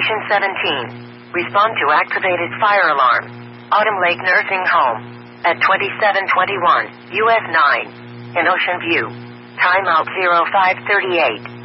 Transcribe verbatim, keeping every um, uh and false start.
Station seventeen. Respond to activated fire alarm. Autumn Lake Nursing Home. At twenty-seven twenty-one, U S nine. In Ocean View. Timeout zero five thirty-eight.